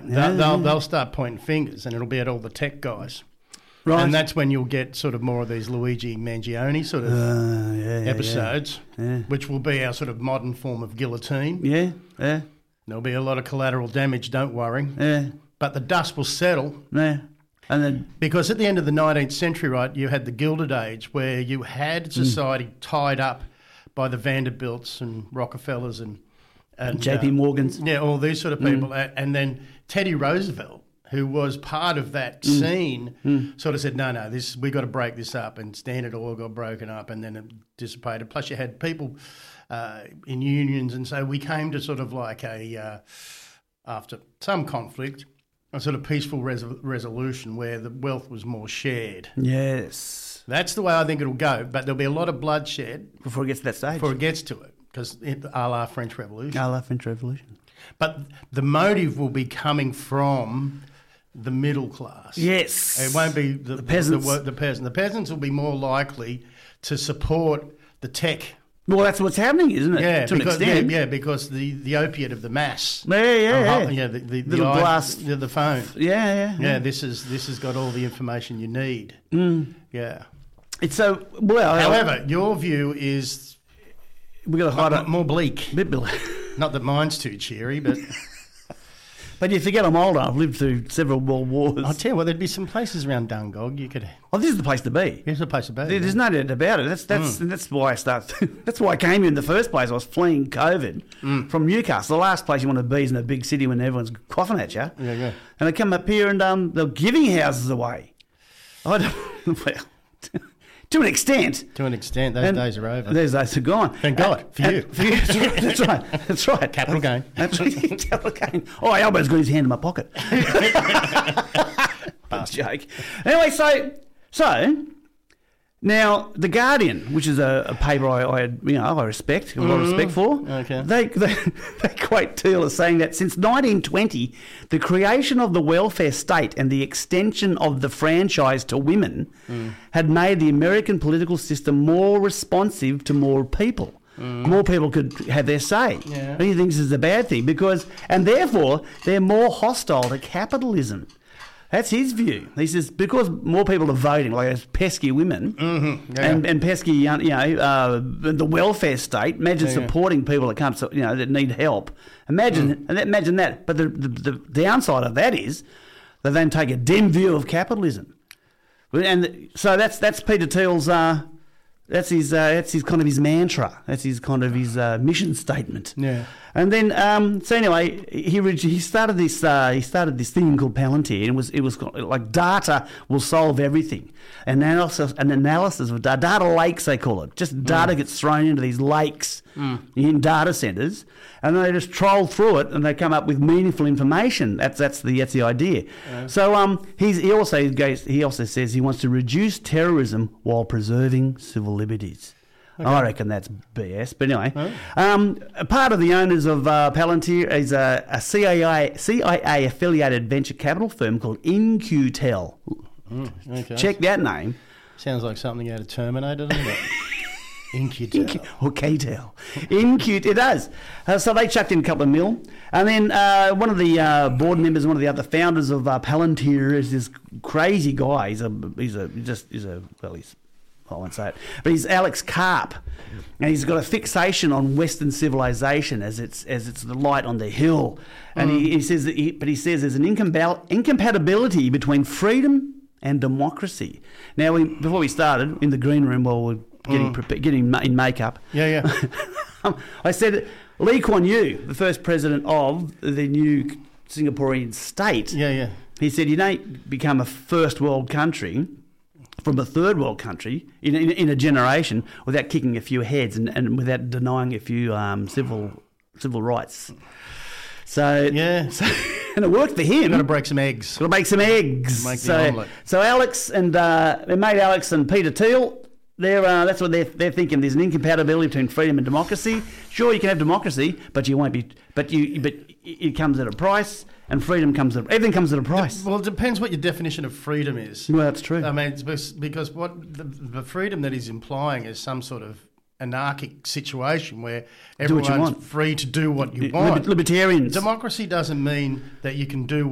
won't. They'll start pointing fingers, and it'll be at all the tech guys. Right. And that's when you'll get sort of more of these Luigi Mangione sort of episodes, which will be our sort of modern form of guillotine. Yeah, yeah. There'll be a lot of collateral damage, don't worry. Yeah. But the dust will settle. Yeah. And then, because at the end of the 19th century, right, you had the Gilded Age where you had society tied up by the Vanderbilts and Rockefellers and JP Morgans. Yeah, all these sort of people. And then Teddy Roosevelt, who was part of that scene, sort of said, no, we got to break this up, and Standard Oil got broken up, and then it dissipated. Plus you had people in unions, and so we came to sort of like after some conflict, a sort of peaceful resolution where the wealth was more shared. Yes. That's the way I think it'll go, but there'll be a lot of bloodshed. Before it gets to that stage. Before it gets to it, because a la French Revolution. A la French Revolution. But the motive will be coming from the middle class. Yes. It won't be the peasants. The peasants. The peasants will be more likely to support the tech. Well, that's what's happening, isn't it? Yeah, to an extent. Yeah, because the opiate of the mass. Yeah. The little glass. The phone. Yeah. Yeah, this has got all the information you need. Yeah. It's so well. However, your view is we got to hide it more bleak. Bit bleak. Not that mine's too cheery, but. But you forget I'm older. I've lived through several world wars. I'll tell you what, there'd be some places around Dungog you could. Oh, this is the place to be. Here's the place to be. There's no doubt about it. That's why I started. That's why I came here in the first place. I was fleeing COVID from Newcastle. The last place you want to be is in a big city when everyone's coughing at you. Yeah. And I come up here and they're giving houses away. I don't. Well. To an extent. Those days are over. Those days are gone. Thank God, for you. That's right. Capital gain. Capital gain. Oh, Albert's got his hand in my pocket. Joke. Anyway, so now The Guardian, which is a paper I respect, a lot of respect for. Okay. They quote Teal as saying that since 1920, the creation of the welfare state and the extension of the franchise to women had made the American political system more responsive to more people. More people could have their say. Yeah. He thinks this is a bad thing and therefore they're more hostile to capitalism. That's his view. He says because more people are voting, like those pesky women and pesky, the welfare state. Imagine supporting people that can't, that need help. Imagine that. But the downside of that is they then take a dim view of capitalism, and so that's Peter Thiel's. That's his kind of his mantra. That's his kind of his mission statement. Yeah. And then so anyway, he started this thing called Palantir, and it was like data will solve everything. An analysis of data lakes they call it. Just data gets thrown into these lakes in data centers, and then they just troll through it and they come up with meaningful information. That's the idea. Yeah. So he also says he wants to reduce terrorism while preserving civil liberties. Okay. I reckon that's BS. But anyway, a part of the owners of Palantir is a CIA-affiliated venture capital firm called In-Q-Tel. Okay. Check that name. Sounds like something out of Terminator, doesn't it? In-Q-Tel. Or K-Tel. In-Q-Tel. It does. So they chucked in a couple of mil. And then one of the board members, one of the other founders of Palantir is this crazy guy. I won't say it, but he's Alex Karp, and he's got a fixation on Western civilization as it's the light on the hill, and he says there's an incompatibility between freedom and democracy. Now, before we started in the green room while we're getting in makeup, I said Lee Kuan Yew, the first president of the new Singaporean state, he said you don't become a first world country from a third world country in a generation without kicking a few heads and without denying a few civil rights. So and it worked for him. Got to break some eggs. Got to make some eggs. Make the omelette. So Alex and their mate Alex and Peter Thiel, that's what they're thinking. There's an incompatibility between freedom and democracy. Sure, you can have democracy, but you won't be. But it comes at a price. And freedom everything comes at a price. Well, it depends what your definition of freedom is. Well, that's true. I mean, because what the freedom that he's implying is some sort of anarchic situation where everyone's free to do what you want. Libertarians. Democracy doesn't mean that you can do